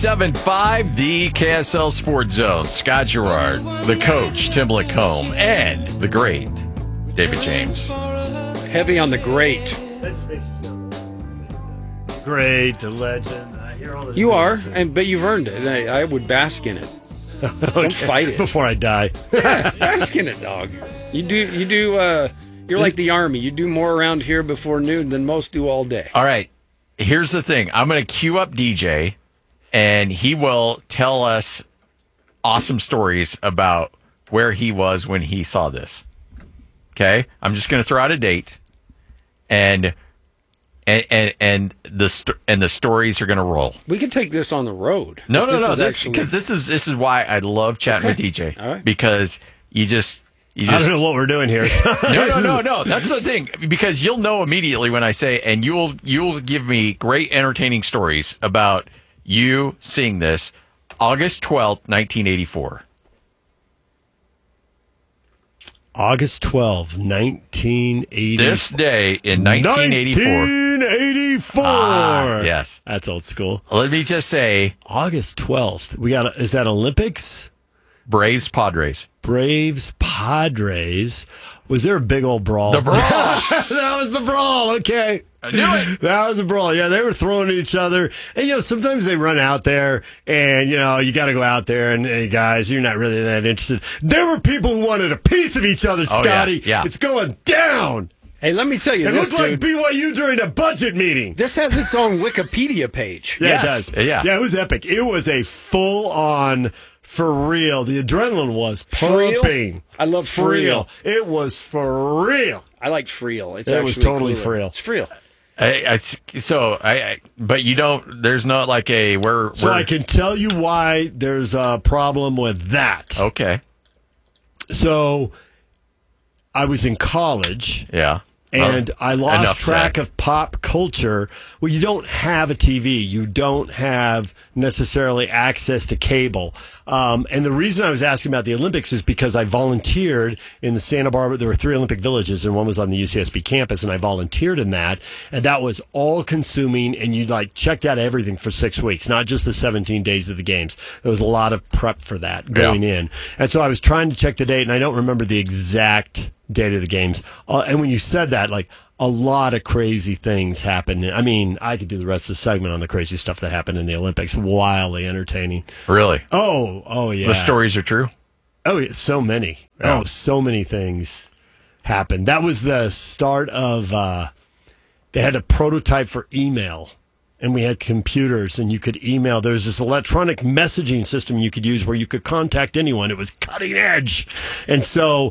97.5, the KSL Sports Zone. Scott Gerard, the coach, Tim Lacombe, and the great David James. Heavy on the great. Great, the legend. I hear all the You are, things. but you've earned it. I would bask in it. Don't fight it. Before I die. Yeah, bask in it, dog. You're like the Army. You do more around here before noon than most do all day. All right, here's the thing. I'm going to cue up DJ, and he will tell us awesome stories about where he was when he saw this. Okay? I'm just going to throw out a date, and the stories are going to roll. We can take this on the road. No. Because this is why I love chatting with DJ. All right. Because you I don't know what we're doing here. No. That's the thing. Because you'll know immediately when I say, and you'll give me great entertaining stories about you seeing this August 12th, 1984. August 12, 1984. This day in 1984. 1984. Yes. That's old school. Let me just say, August 12th. Is that Olympics? Braves Padres. Braves Padres. Was there a big old brawl? The brawl. That was the brawl. Okay. I knew it. That was a brawl. Yeah, they were throwing at each other. And, sometimes they run out there and, you got to go out there and, hey, guys, you're not really that interested. There were people who wanted a piece of each other, Scotty. Yeah. It's going down. Hey, let me tell you It this, looked like dude. BYU during a budget meeting. This has its own Wikipedia page. Yeah, Yes. it does. Yeah. It was epic. It was a full-on, for real. The adrenaline was For real? pumping. I love for real. It was for real. I like Friel. It was totally Friel. It's Friel. But you don't. There's not like a where. So I can tell you why there's a problem with that. Okay. So I was in college. Yeah. And I lost enough track said. of pop culture. Well, you don't have a TV. You don't have necessarily access to cable. And the reason I was asking about the Olympics is because I volunteered in the Santa Barbara. There were 3 Olympic villages, and one was on the UCSB campus, and I volunteered in that. And that was all consuming, and you checked out everything for 6 weeks, not just the 17 days of the games. There was a lot of prep for that going in. And so I was trying to check the date, and I don't remember the exact date of the games. And when you said that, a lot of crazy things happened. I mean, I could do the rest of the segment on the crazy stuff that happened in the Olympics. Wildly entertaining. Really? Oh, yeah. The stories are true? Oh, yeah, so many. Yeah. Oh, so many things happened. That was the start of, they had a prototype for email. And we had computers, and you could email. There was this electronic messaging system you could use where you could contact anyone. It was cutting edge. And so,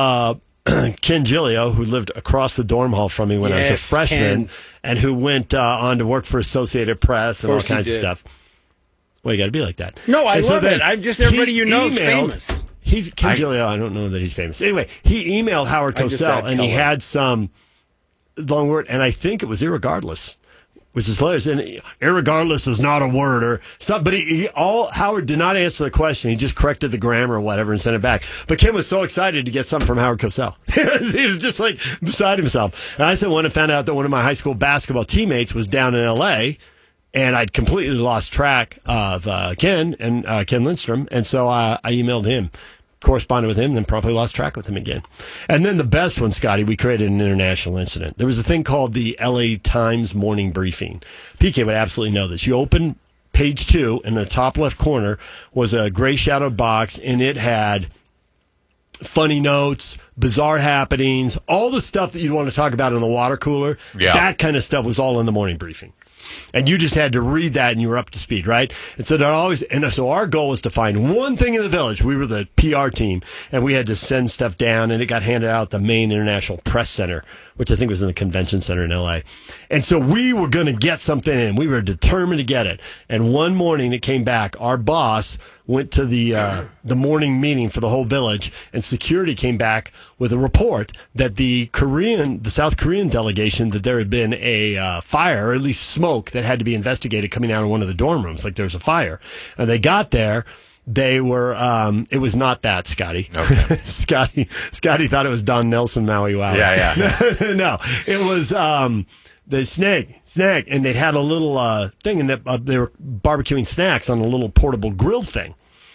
Ken Gilio, who lived across the dorm hall from me when I was a freshman, and who went on to work for Associated Press and all kinds of stuff. Well, you got to be like that. No, I love it. Everybody you know is famous. He's Ken Gilio. I don't know that he's famous. Anyway, he emailed Howard Cosell, and he had some long word, and I think it was irregardless. Which is hilarious. And irregardless is not a word or something. But Howard did not answer the question. He just corrected the grammar or whatever and sent it back. But Kim was so excited to get something from Howard Cosell. He was just beside himself. And I said, when I found out that one of my high school basketball teammates was down in L.A., and I'd completely lost track of Ken Lindstrom. And so I emailed him, corresponded with him, and then promptly lost track with him again. And then the best one, Scotty, we created an international incident. There was a thing called the LA Times Morning Briefing. PK would absolutely know this. You open page 2, in the top left corner was a gray shadowed box, and it had funny notes, bizarre happenings, all the stuff that you'd want to talk about in the water cooler. Yeah. That kind of stuff was all in the morning briefing. And you just had to read that and you were up to speed, right? And so our goal was to find one thing in the village. We were the PR team, and we had to send stuff down, and it got handed out at the main International Press Center, which I think was in the convention center in LA. And so we were going to get something in. We were determined to get it. And one morning it came back. Our boss went to the morning meeting for the whole village, and security came back with a report that the South Korean delegation, that there had been a fire, or at least smoke, that had to be investigated coming out of one of the dorm rooms, like there was a fire. And they got there. They were, it was not that, Scotty. Okay. Scotty thought it was Don Nelson, Maui Wow. Yeah. No, it was, the snake, and they'd had a little thing, and they were barbecuing snacks on a little portable grill thing.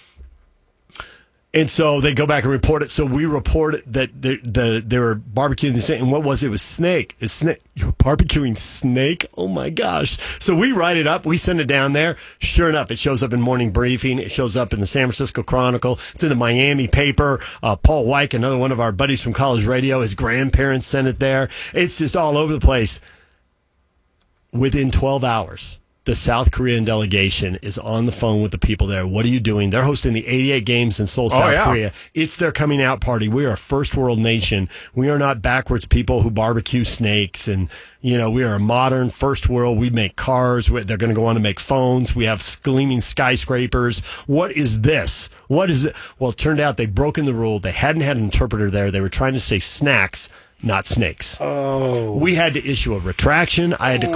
And so they go back and report it. So we report it that they were barbecuing the snake. And what was it? It was snake. It's snake. You're barbecuing snake? Oh, my gosh. So we write it up. We send it down there. Sure enough, it shows up in Morning Briefing. It shows up in the San Francisco Chronicle. It's in the Miami paper. Paul Wyke, another one of our buddies from college radio, his grandparents sent it there. It's just all over the place. Within 12 hours. The South Korean delegation is on the phone with the people there. What are you doing? They're hosting the 88 games in Seoul, South Korea. It's their coming out party. We are a first world nation. We are not backwards people who barbecue snakes. And, we are a modern first world. We make cars. They're going to go on to make phones. We have gleaming skyscrapers. What is this? What is it? Well, it turned out they'd broken the rule. They hadn't had an interpreter there. They were trying to say snacks, not snakes. Oh. We had to issue a retraction. I had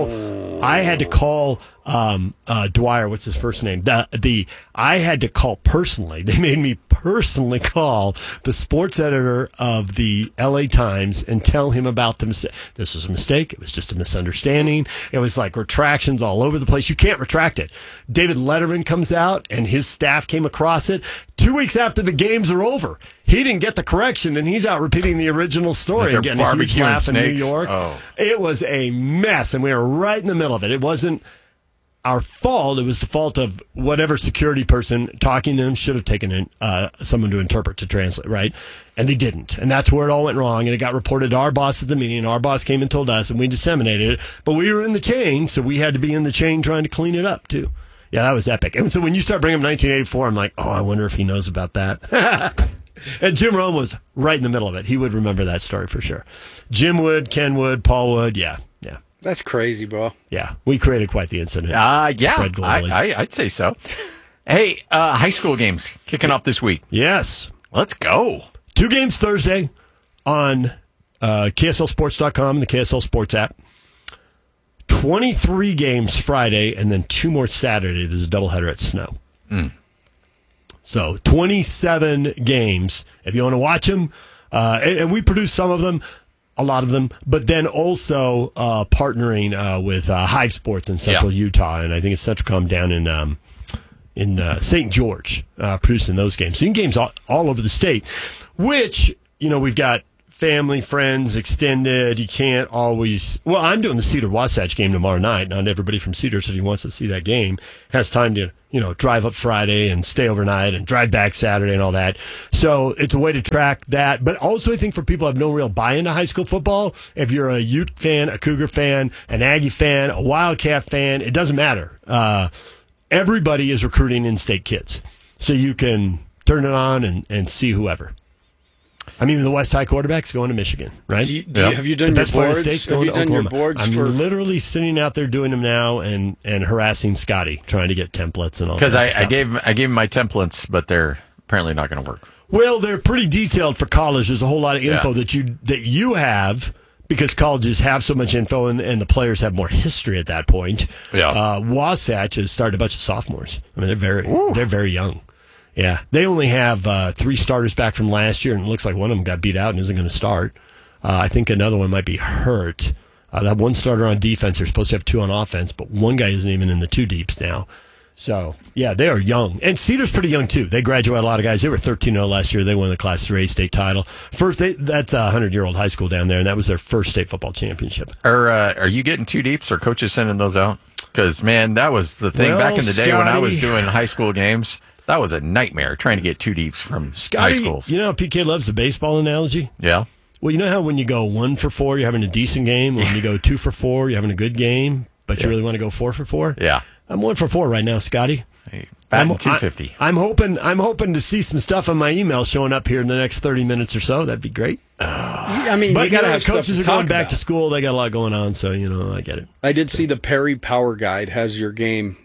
to call Dwyer, what's his first name? I had to call personally. They made me personally call the sports editor of the LA Times and tell him about the mistake. This was a mistake. It was just a misunderstanding. It was like retractions all over the place. You can't retract it. David Letterman comes out and his staff came across it 2 weeks after the games are over. He didn't get the correction, and he's out repeating the original story and getting a huge laugh in New York. Oh. It was a mess, and we were right in the middle of it. It wasn't our fault. It was the fault of whatever security person talking to them should have taken in, someone to interpret, to translate, right? And they didn't. And that's where it all went wrong, and it got reported to our boss at the meeting, and our boss came and told us, and we disseminated it. But we were in the chain, so we had to be in the chain trying to clean it up, too. Yeah, that was epic. And so when you start bringing up 1984, I'm like, I wonder if he knows about that. And Jim Rome was right in the middle of it. He would remember that story for sure. Jim would, Ken would, Paul would, yeah. That's crazy, bro. Yeah, we created quite the incident. I'd say so. Hey, high school games kicking off this week. Yes. Let's go. 2 games Thursday on KSLSports.com and the KSL Sports app. 23 games Friday, and then 2 more Saturday. There's a doubleheader at Snow. So 27 games. If you want to watch them, and we produce some of them, a lot of them, but then also partnering with Hive Sports in Central Utah, and I think it's Centralcom down in St. George, producing those games. So you can games all over the state, which, we've got family, friends, extended. You can't always. Well, I'm doing the Cedar Wasatch game tomorrow night. Not everybody from Cedar, if he wants to see that game, has time to drive up Friday and stay overnight and drive back Saturday and all that. So it's a way to track that. But also, I think for people who have no real buy-in to high school football, if you're a Ute fan, a Cougar fan, an Aggie fan, a Wildcat fan, it doesn't matter. Everybody is recruiting in-state kids, so you can turn it on and see whoever. I mean, the West High quarterback's going to Michigan, right? Have you done your boards? Have you done your boards? I'm literally sitting out there doing them now and harassing Scotty, trying to get templates and all that stuff. Because I gave him my templates, but they're apparently not going to work. Well, they're pretty detailed for college. There's a whole lot of info that you have, because colleges have so much info and the players have more history at that point. Yeah. Wasatch has started a bunch of sophomores. I mean, they're very young. Yeah, they only have 3 starters back from last year, and it looks like one of them got beat out and isn't going to start. I think another one might be hurt. That one starter on defense, they're supposed to have 2 on offense, but one guy isn't even in the 2 deeps now. So, yeah, they are young. And Cedar's pretty young, too. They graduated a lot of guys. They were 13-0 last year. They won the Class 3A state title. That's a 100-year-old high school down there, and that was their first state football championship. Are you getting 2 deeps, or coaches sending those out? Because, man, that was the thing back in the day when I was doing high school games. That was a nightmare, trying to get 2 deeps from high schools. You know how PK loves the baseball analogy? Yeah. Well, you know how when you go 1 for 4, you're having a decent game? When you go 2 for 4, you're having a good game, but you really want to go 4 for 4? Yeah. I'm 1 for 4 right now, Scotty. Hey, batting 250. I'm hoping to see some stuff on my email showing up here in the next 30 minutes or so. That'd be great. I mean, but you gotta have coaches are going back about. to school. They got a lot going on, so I get it. I did see the Perry Power Guide has your game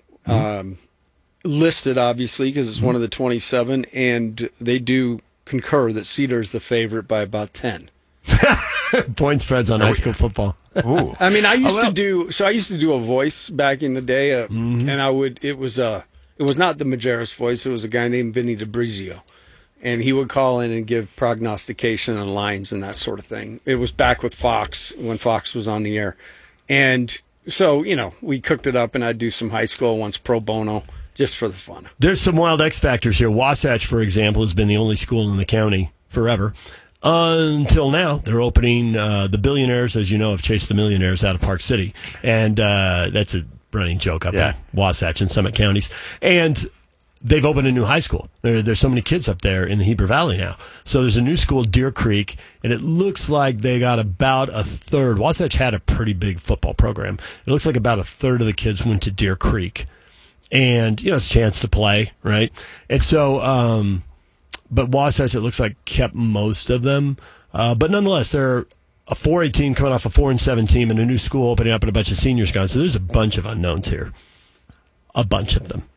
listed, obviously, because it's one of the 27, and they do concur that Cedar's the favorite by about 10. Point spreads on high school football. Ooh. I mean, I used to do a voice back in the day, and it was not the Majerus voice. It was a guy named Vinny DeBrizio, and he would call in and give prognostication on lines and that sort of thing. It was back with Fox, when Fox was on the air. And so, we cooked it up, and I'd do some high school once pro bono just for the fun. There's some wild X factors here. Wasatch, for example, has been the only school in the county forever. Until now, they're opening the billionaires, as you know, have chased the millionaires out of Park City. And that's a running joke up in Wasatch and Summit counties. And they've opened a new high school. There's so many kids up there in the Heber Valley now. So there's a new school, Deer Creek, and it looks like they got about a third. Wasatch had a pretty big football program. It looks like about a third of the kids went to Deer Creek. And, it's a chance to play, right? And so, but Wasatch, it looks like, kept most of them. But nonetheless, they're a 4A team coming off a 4-7 team and a new school opening up and a bunch of seniors gone. So there's a bunch of unknowns here. A bunch of them.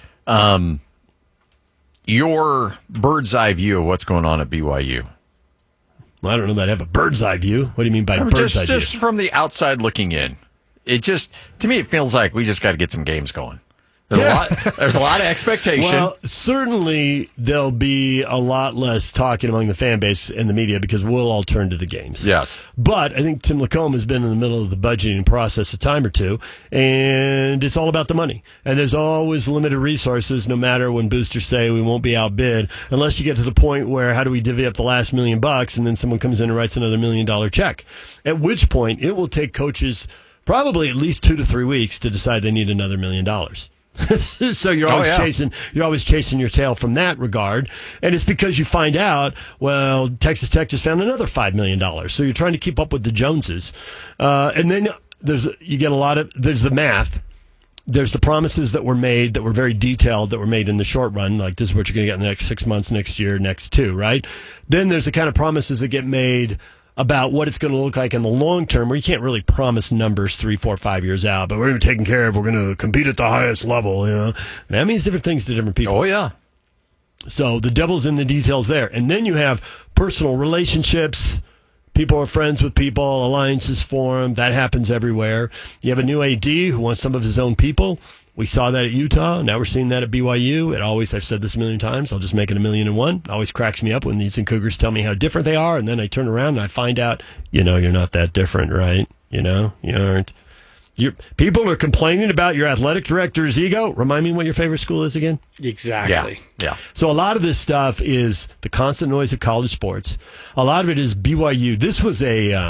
Your bird's eye view of what's going on at BYU. Well, I don't know that I have a bird's eye view. What do you mean by bird's eye view? Just from the outside looking in. To me, it feels like we just got to get some games going. There's a lot of expectation. Well, certainly there'll be a lot less talking among the fan base and the media because we'll all turn to the games. Yes. But I think Tim Lacombe has been in the middle of the budgeting process a time or two, and it's all about the money. And there's always limited resources, no matter when boosters say we won't be outbid, unless you get to the point where how do we divvy up the last $1 million and then someone comes in and writes another $1 million check. At which point it will take coaches probably at least 2 to 3 weeks to decide they need another $1 million. So you're always chasing your tail from that regard, and it's because you find out, well, Texas Tech just found another $5 million. So you're trying to keep up with the Joneses, and then there's the math. There's the promises that were made that were very detailed that were made in the short run, like this is what you're going to get in the next 6 months, next year, next 2, right? Then there's the kind of promises that get made about what it's going to look like in the long term, where you can't really promise numbers 3, 4, 5 years out, but we're going to be taken care of. We're going to compete at the highest level. And that means different things to different people. Oh, yeah. So the devil's in the details there. And then you have personal relationships. People are friends with people. Alliances form. That happens everywhere. You have a new AD who wants some of his own people. We saw that at Utah. Now we're seeing that at BYU. I've said this a million times. I'll just make it 1,000,001. It always cracks me up when these Cougars tell me how different they are, and then I turn around and I find out, you're not that different, right? You aren't. People are complaining about your athletic director's ego. Remind me what your favorite school is again? Exactly. Yeah. So a lot of this stuff is the constant noise of college sports. A lot of it is BYU. This was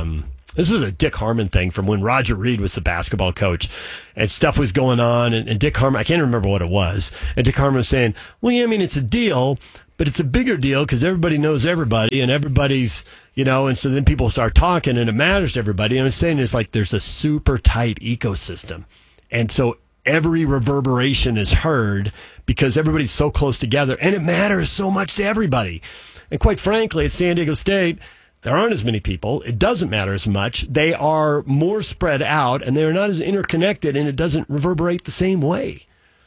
a Dick Harmon thing from when Roger Reed was the basketball coach, and stuff was going on, and Dick Harmon, I can't remember what it was, and Dick Harmon was saying, well, yeah, I mean, it's a deal, but it's a bigger deal because everybody knows everybody, and everybody's, and so then people start talking, and it matters to everybody. And I'm saying it's like there's a super tight ecosystem, and so every reverberation is heard because everybody's so close together, and it matters so much to everybody. And quite frankly, at San Diego State, there aren't as many people. It doesn't matter as much. They are more spread out, and they're not as interconnected, and it doesn't reverberate the same way.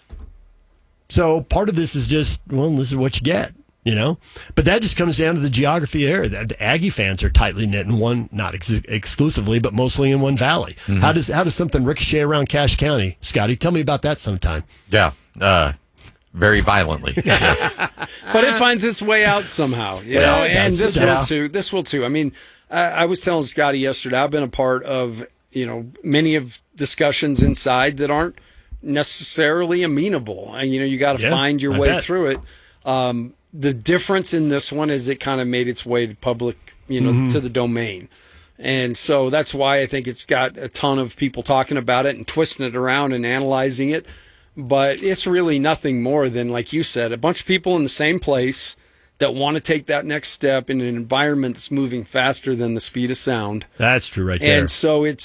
So part of this is just, well, this is what you get, But that just comes down to the geography area. The Aggie fans are tightly knit in one, not exclusively, but mostly in one valley. Mm-hmm. How does something ricochet around Cache County? Scotty, tell me about that sometime. Yeah. Very violently. Yes. But it finds its way out somehow, and this will too. I mean, I was telling Scotty yesterday, I've been a part of, many of discussions inside that aren't necessarily amenable. And, you got to find your way through it. The difference in this one is it kind of made its way to public, to the domain. And so that's why I think it's got a ton of people talking about it and twisting it around and analyzing it. But it's really nothing more than, like you said, a bunch of people in the same place that want to take that next step in an environment that's moving faster than the speed of sound. That's true right there. And so it's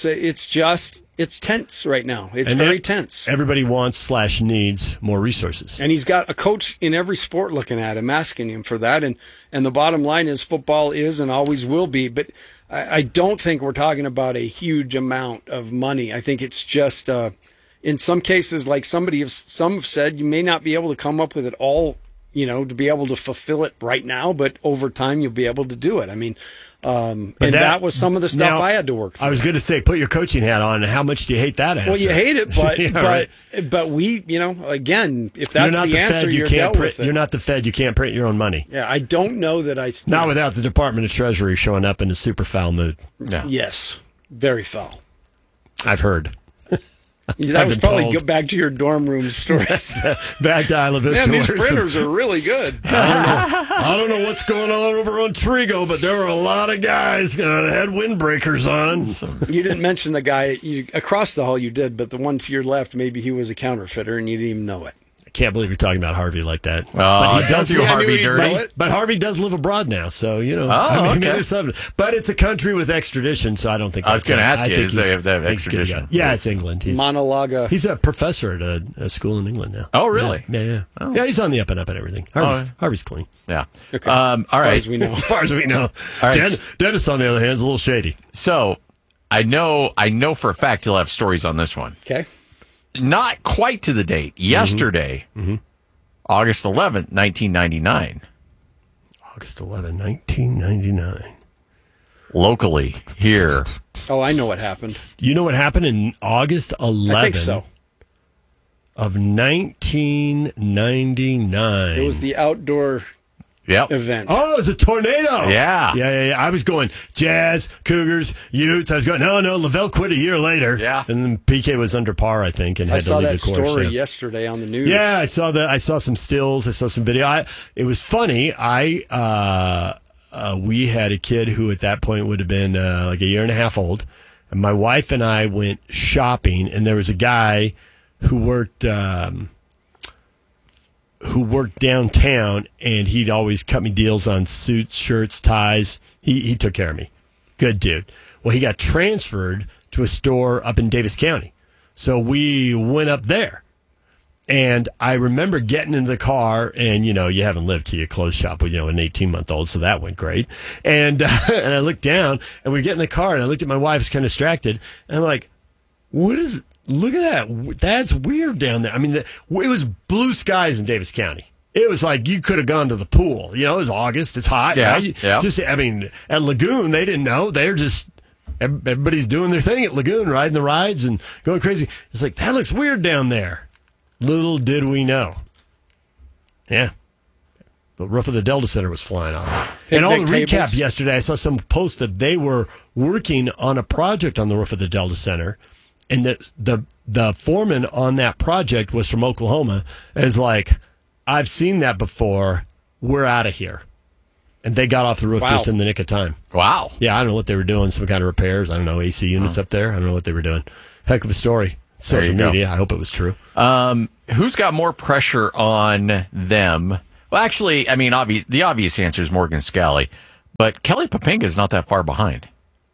tense right now. It's very tense. Everybody wants / needs more resources. And he's got a coach in every sport looking at him, asking him for that. And the bottom line is football is and always will be. But I don't think we're talking about a huge amount of money. I think it's just... in some cases, like some have said, you may not be able to come up with it all, to be able to fulfill it right now, but over time you'll be able to do it. I mean, that was some of the stuff I had to work through. I was going to say, put your coaching hat on. How much do you hate that answer? Well, you hate it, but we, again, if that's the answer, you're dealt with it. You're not the Fed. You can't print your own money. Yeah, I don't know that Not without the Department of Treasury showing up in a super foul mood. Yeah. Yes, very foul. I've heard. That was probably go back to your dorm room story. Back to Isla Vista. Man, these printers are really good. I don't know what's going on over on Trigo, but there were a lot of guys that had windbreakers on. You didn't mention the guy across the hall. You did, but the one to your left, maybe he was a counterfeiter and you didn't even know it. I can't believe you're talking about Harvey like that. But he does do Harvey dirty. But Harvey does live abroad now, so, you know. Okay. There's something. But it's a country with extradition, so I don't think I was going to ask you, they have extradition? Yeah, it's England. Monologa. He's a professor at a school in England now. Oh, really? Yeah. Oh. Yeah, he's on the up and up and everything. Harvey's clean. Yeah. Okay. All right. As far as we know. As far as we know. All right. Dennis, on the other hand, is a little shady. So I know for a fact he'll have stories on this one. Okay. Not quite to the date. Yesterday, August 11th, 1999. August 11, 1999. Locally here. Oh, I know what happened. You know what happened in August 11? I think so. Of 1999. It was the outdoor event. Oh, it was a tornado. Yeah. Yeah. I was going Jazz, Cougars, Utes. I was going, no, Lavelle quit a year later. Yeah. And then PK was under par, I think, and had to leave the course. I saw that story yesterday on the news. Yeah, I saw that. I saw some stills. I saw some video. It was funny. We had a kid who at that point would have been like a year and a half old. And my wife and I went shopping, and there was a guy who worked downtown, and he'd always cut me deals on suits, shirts, ties. He took care of me. Good dude. Well, he got transferred to a store up in Davis County. So we went up there. And I remember getting into the car, and, you know, you haven't lived till you close shop with, an 18-month-old, so that went great. And and I looked down, and we get in the car, and I looked at my wife, kind of distracted, and I'm like, what is it? Look at that. That's weird down there. I mean, it was blue skies in Davis County. It was like you could have gone to the pool. It was August. It's hot. Yeah, right? yeah. At Lagoon, they didn't know. They're just, everybody's doing their thing at Lagoon, riding the rides and going crazy. It's like, that looks weird down there. Little did we know. Yeah. The roof of the Delta Center was flying off. And on the recap yesterday, I saw some post that they were working on a project on the roof of the Delta Center. And the foreman on that project was from Oklahoma. And it's like, I've seen that before. We're out of here. And they got off the roof just in the nick of time. Wow. Yeah, I don't know what they were doing. Some kind of repairs. I don't know, AC units up there. I don't know what they were doing. Heck of a story. Social media. I hope it was true. Who's got more pressure on them? Well, actually, I mean, the obvious answer is Morgan Scally. But Kelly Poppinga is not that far behind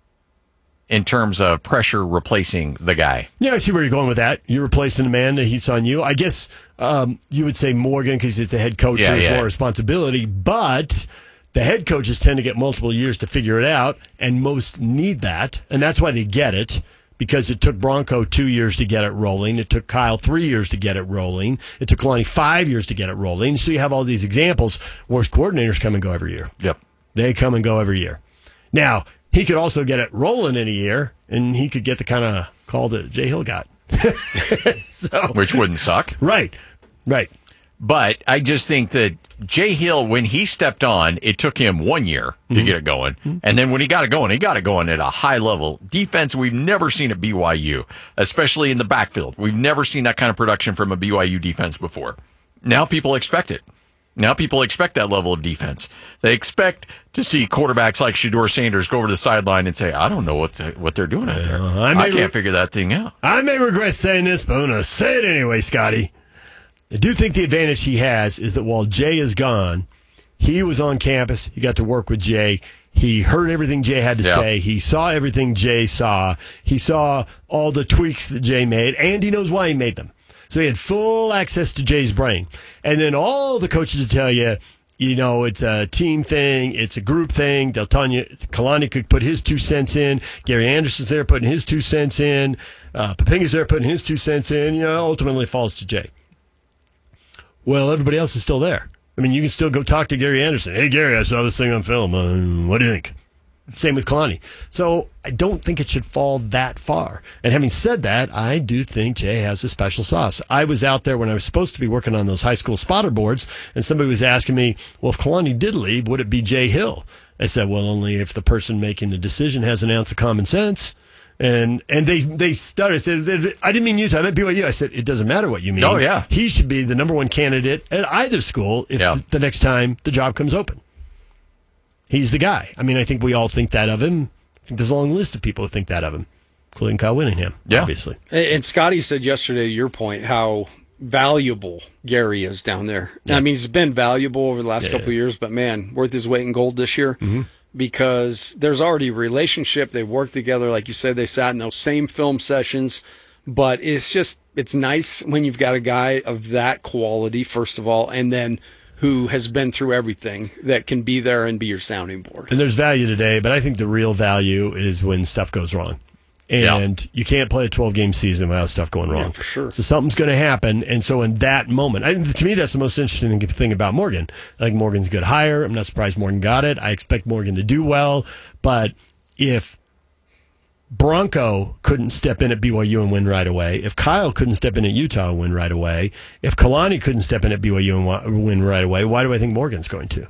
in terms of pressure replacing the guy. Yeah, I see where you're going with that. You're replacing the man that he's on you. I guess you would say Morgan because he's the head coach. There's more responsibility. But the head coaches tend to get multiple years to figure it out, and most need that. And that's why they get it, because it took Bronco 2 years to get it rolling. It took Kyle 3 years to get it rolling. It took Kalani 5 years to get it rolling. So you have all these examples where coordinators come and go every year. Yep. They come and go every year. Now, he could also get it rolling in a year, and he could get the kind of call that Jay Hill got. Which wouldn't suck. Right. But I just think that Jay Hill, when he stepped on, it took him 1 year to get it going. And then when he got it going at a high level. Defense we've never seen at BYU, especially in the backfield. We've never seen that kind of production from a BYU defense before. Now people expect it. Now people expect that level of defense. They expect to see quarterbacks like Shedeur Sanders go over to the sideline and say, I don't know what they're doing out there. I can't figure that thing out. I may regret saying this, but I'm going to say it anyway, Scotty. I do think the advantage he has is that while Jay is gone, he was on campus. He got to work with Jay. He heard everything Jay had to say. He saw everything Jay saw. He saw all the tweaks that Jay made, and he knows why he made them. So he had full access to Jay's brain. And then all the coaches will tell you, it's a team thing. It's a group thing. They'll tell you Kalani could put his 2 cents in. Gary Anderson's there putting his 2 cents in. Poppinga's there putting his 2 cents in. Ultimately it falls to Jay. Well, everybody else is still there. I mean, you can still go talk to Gary Anderson. Hey, Gary, I saw this thing on film. What do you think? Same with Kalani. So I don't think it should fall that far. And having said that, I do think Jay has a special sauce. I was out there when I was supposed to be working on those high school spotter boards, and somebody was asking me, well, if Kalani did leave, would it be Jay Hill? I said, well, only if the person making the decision has an ounce of common sense. And they started. Said, I didn't mean Utah. I meant BYU. I said, it doesn't matter what you mean. Oh, yeah. He should be the number one candidate at either school if the next time the job comes open. He's the guy. I mean, I think we all think that of him. I think there's a long list of people who think that of him, including Kyle Whittingham, obviously. And Scotty said yesterday, to your point, how valuable Gary is down there. Yeah. I mean, he's been valuable over the last couple of years, but man, worth his weight in gold this year. Mm-hmm. Because there's already a relationship. They've worked together. Like you said, they sat in those same film sessions. But it's nice when you've got a guy of that quality, first of all, and then who has been through everything that can be there and be your sounding board. And there's value today, but I think the real value is when stuff goes wrong. And you can't play a 12-game season without stuff going wrong. Yeah, for sure. So something's going to happen. And so in that moment, to me, that's the most interesting thing about Morgan. I think Morgan's a good hire. I'm not surprised Morgan got it. I expect Morgan to do well. But if Bronco couldn't step in at BYU and win right away, if Kyle couldn't step in at Utah and win right away, if Kalani couldn't step in at BYU and win right away, why do I think Morgan's going to?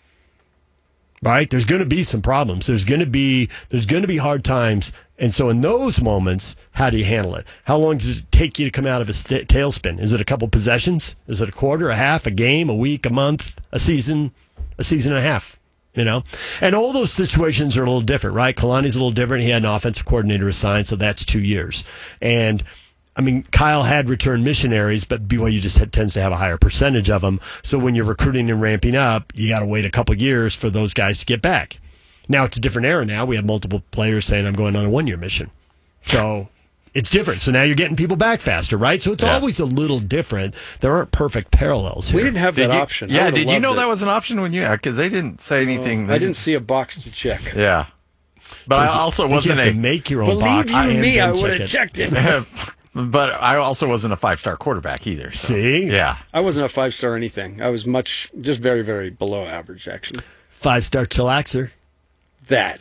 Right? There's going to be some problems. There's going to be hard times. And so in those moments, how do you handle it? How long does it take you to come out of a tailspin? Is it a couple possessions? Is it a quarter, a half, a game, a week, a month, a season and a half? You know? And all those situations are a little different, right? Kalani's a little different. He had an offensive coordinator assigned, so that's 2 years. And I mean, Kyle had returned missionaries, but BYU just tends to have a higher percentage of them. So when you're recruiting and ramping up, you got to wait a couple years for those guys to get back. Now it's a different era now. We have multiple players saying, I'm going on a 1-year mission. So it's different. So now you're getting people back faster, right? So it's always a little different. There aren't perfect parallels here. We didn't have that option. Yeah, did you know that was an option when you... Because they didn't say anything. I didn't see a box to check. Yeah. But I also wasn't you have to make your own box. Believe you me, I would have checked it. But I also wasn't a 5-star quarterback either. So. See? Yeah. I wasn't a 5-star anything. I was just very, very below average, actually. 5-star chillaxer. That.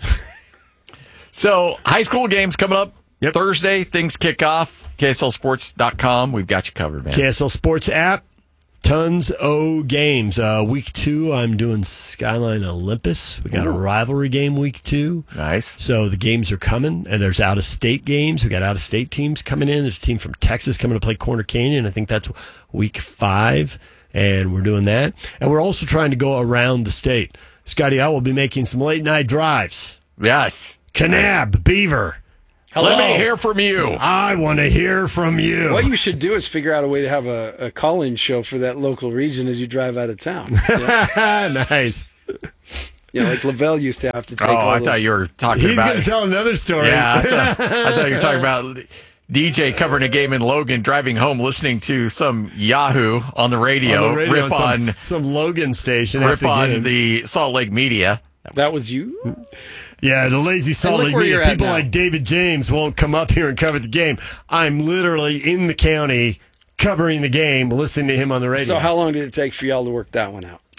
So, high school games coming up Yep. Thursday. Things kick off. KSLSports.com. We've got you covered, man. KSL Sports app. Tons of games. Week 2, I'm doing Skyline Olympus. We got a rivalry game week 2. Nice. So the games are coming, and there's out-of-state games. We got out-of-state teams coming in. There's a team from Texas coming to play Corner Canyon. I think that's week 5, and we're doing that. And we're also trying to go around the state. Scotty, I will be making some late-night drives. Yes. Kanab, Beaver. Hello. Let me hear from you. I want to hear from you. What you should do is figure out a way to have a call-in show for that local region as you drive out of town. Yeah. Nice. You know, like Lavelle used to have to take all I thought you were talking about... He's going to tell another story. Yeah, I thought you were talking about DJ covering a game in Logan, driving home, listening to some Yahoo on the radio, rip on some Logan station. Rip on the Salt Lake media. That was you? Yeah, the lazy Salt Lake media. People like David James won't come up here and cover the game. I'm literally in the county covering the game, listening to him on the radio. So how long did it take for y'all to work that one out?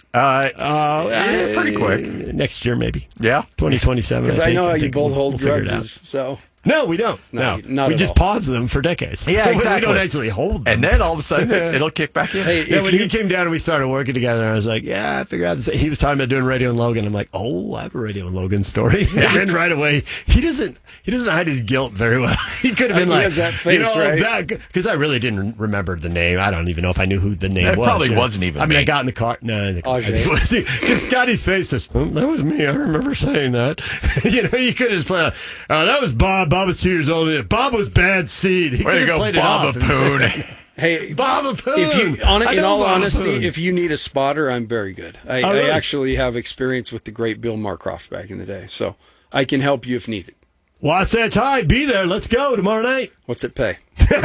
Pretty quick. Next year, maybe. Yeah. 2027. Because I know how you both hold grudges, so... No, we don't. No, we just pause them for decades. Yeah, exactly. We don't actually hold them. And then all of a sudden, it'll kick back in. Hey, when he came down and we started working together, I was like, I figured out this. He was talking about doing radio in Logan. I'm like, I have a radio in Logan story. And then right away, he doesn't hide his guilt very well. He could have been he has that face, right? Because I really didn't remember the name. I don't even know if I knew who the name was. It probably wasn't even me. I got in the car. No, because Scotty's face says, that was me. I remember saying that. You could have just played, that was Bob. Bob was 2 years old. Bob was bad seed. He Way to go, Bob Apoon. Hey, Bob Apoon. In all honesty, if you need a spotter, I'm very good. I actually have experience with the great Bill Marcroft back in the day, so I can help you if needed. Well, I said, Ty, be there. Let's go tomorrow night. What's it pay?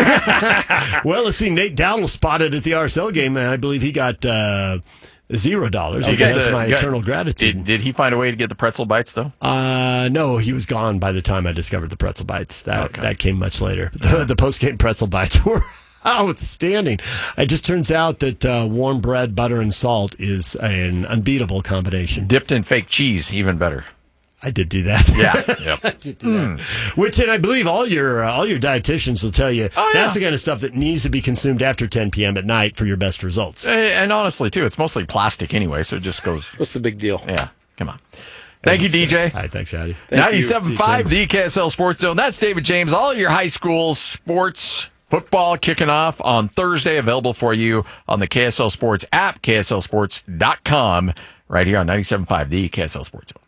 Well, let's see. Nate Dowdle spotted at the RSL game, and I believe he got $0. Okay, that's my eternal gratitude. Did he find a way to get the pretzel bites, though? No, he was gone by the time I discovered the pretzel bites. That came much later. The post-game pretzel bites were outstanding. It just turns out that warm bread, butter, and salt is an unbeatable combination. Dipped in fake cheese, even better. I did do that. Yeah. Yep. I did do that. Which, and I believe all your dietitians will tell you that's the kind of stuff that needs to be consumed after 10 p.m. at night for your best results. And honestly, too, it's mostly plastic anyway, so it just goes... What's the big deal? Yeah, come on. Thank you, DJ. All right, thanks, Addy. 97.5, the KSL Sports Zone. That's David James. All your high school sports, football kicking off on Thursday, available for you on the KSL Sports app, KSLSports.com, right here on 97.5, the KSL Sports Zone.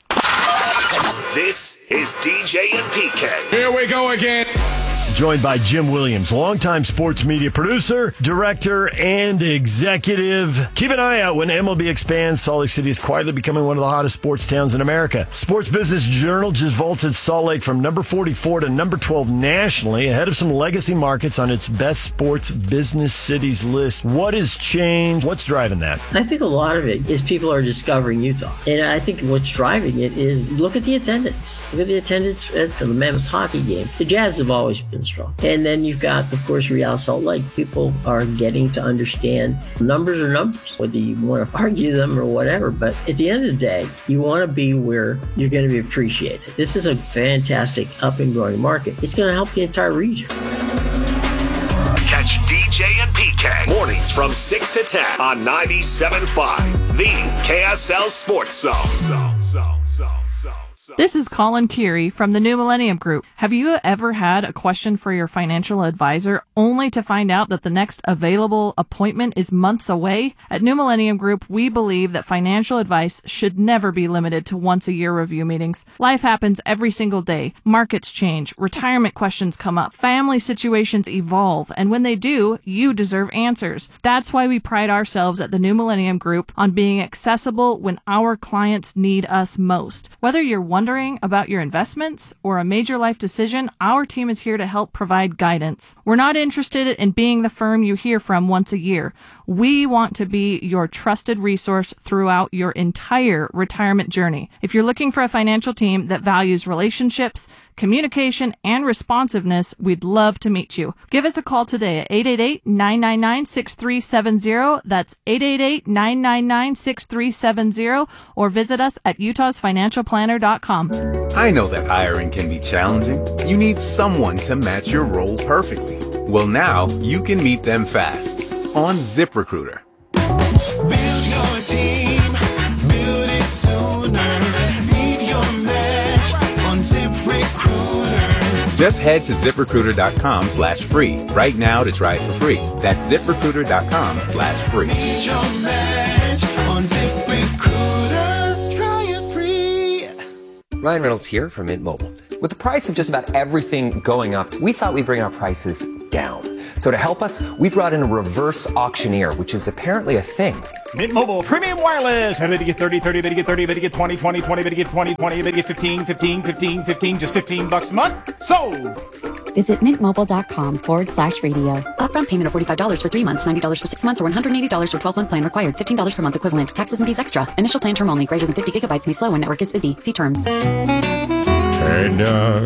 This is DJ and PK. Here we go again. Joined by Jim Williams, longtime sports media producer, director, and executive. Keep an eye out when MLB expands. Salt Lake City is quietly becoming one of the hottest sports towns in America. Sports Business Journal just vaulted Salt Lake from number 44 to number 12 nationally, ahead of some legacy markets on its best sports business cities list. What has changed? What's driving that? I think a lot of it is people are discovering Utah. And I think what's driving it is look at the attendance. Look at the attendance at the Mammoth hockey game. The Jazz have always been strong. And then you've got, of course, Real Salt Lake. People are getting to understand numbers are numbers, whether you want to argue them or whatever. But at the end of the day, you want to be where you're going to be appreciated. This is a fantastic up and growing market. It's going to help the entire region. Catch DJ and PK mornings from 6 to 10 on 97.5, the KSL Sports Zone. This is Colin Keary from the New Millennium Group. Have you ever had a question for your financial advisor only to find out that the next available appointment is months away? At New Millennium Group, we believe that financial advice should never be limited to once-a-year review meetings. Life happens every single day. Markets change, retirement questions come up, family situations evolve, and when they do, you deserve answers. That's why we pride ourselves at the New Millennium Group on being accessible when our clients need us most. Whether you're wondering about your investments or a major life decision, our team is here to help provide guidance. We're not interested in being the firm you hear from once a year. We want to be your trusted resource throughout your entire retirement journey. If you're looking for a financial team that values relationships, communication, and responsiveness, we'd love to meet you. Give us a call today at 888-999-6370. That's 888-999-6370, or visit us at utahsfinancialplanner.com. I know that hiring can be challenging. You need someone to match your role perfectly. Well, now you can meet them fast on ZipRecruiter. Build your team, build it sooner. Meet your match on ZipRecruiter. Just head to ZipRecruiter.com/free right now to try it for free. That's ZipRecruiter.com/free. Meet your match on ZipRecruiter. Try it free. Ryan Reynolds here from Mint Mobile. With the price of just about everything going up, we thought we'd bring our prices down. So to help us, we brought in a reverse auctioneer, which is apparently a thing. Mint Mobile Premium Wireless. How did you get 30, 30, bid you get 30, bid you get 20, 20, 20, bid you get 20, 20, bid you get 15, 15, 15, 15, just $15 a month? Sold! Visit mintmobile.com/radio. Upfront payment of $45 for 3 months, $90 for 6 months, or $180 for 12-month plan required. $15 per month equivalent. Taxes and fees extra. Initial plan term only. Greater than 50 gigabytes may slow when network is busy. See terms. Hey, Doug.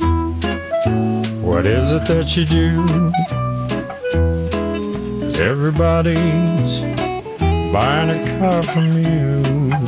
What is it that you do? Everybody's buying a car from you.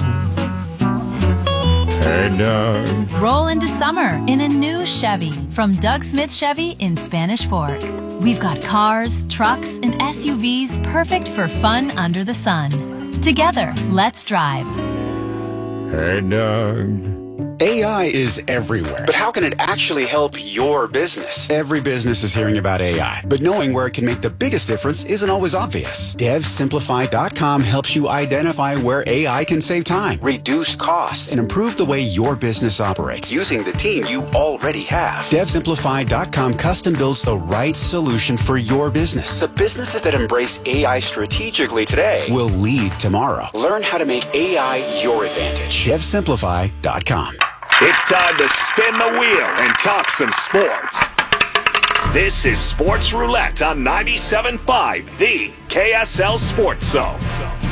Hey, Doug. Roll into summer in a new Chevy from Doug Smith Chevy in Spanish Fork. We've got cars, trucks, and SUVs perfect for fun under the sun. Together, let's drive. Hey, Doug. AI is everywhere, but how can it actually help your business? Every business is hearing about AI, but knowing where it can make the biggest difference isn't always obvious. DevSimplify.com helps you identify where AI can save time, reduce costs, and improve the way your business operates using the team you already have. DevSimplify.com custom builds the right solution for your business. The businesses that embrace AI strategically today will lead tomorrow. Learn how to make AI your advantage. DevSimplify.com. It's time to spin the wheel and talk some sports. This is Sports Roulette on 97.5, the KSL Sports Zone.